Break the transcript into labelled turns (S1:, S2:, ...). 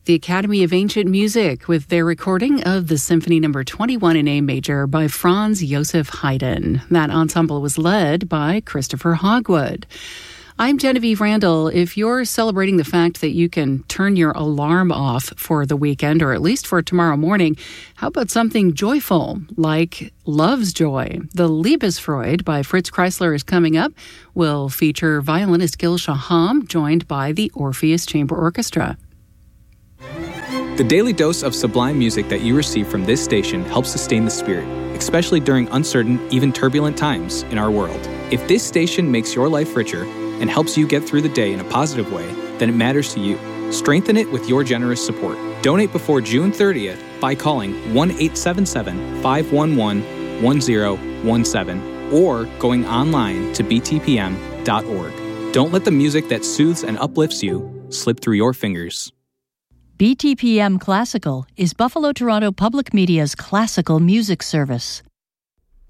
S1: The Academy of Ancient Music with their recording of the Symphony No. 21 in A major by Franz Joseph Haydn. That ensemble was led by Christopher Hogwood. I'm Genevieve Randall. If you're celebrating the fact that you can turn your alarm off for the weekend, or at least for tomorrow morning, how about something joyful like Love's Joy? The Liebesfreude by Fritz Kreisler is coming up. We'll feature violinist Gil Shaham, joined by the Orpheus Chamber Orchestra.
S2: The daily dose of sublime music that you receive from this station helps sustain the spirit, especially during uncertain, even turbulent times in our world. If this station makes your life richer and helps you get through the day in a positive way, then it matters to you. Strengthen it with your generous support. Donate before June 30th by calling 1-877-511-1017 or going online to btpm.org. Don't let the music that soothes and uplifts you slip through your fingers.
S3: BTPM Classical is Buffalo Toronto Public Media's classical music service.